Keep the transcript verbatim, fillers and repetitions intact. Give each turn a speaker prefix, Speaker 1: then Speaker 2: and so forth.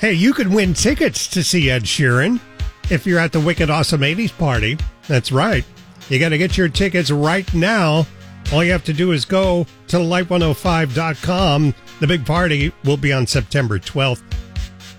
Speaker 1: Hey, you could win tickets to see Ed Sheeran if you're at the Wicked Awesome eighties party. That's right. You got to get your tickets right now. All you have to do is go to light one oh five dot com. The big party will be on September twelfth.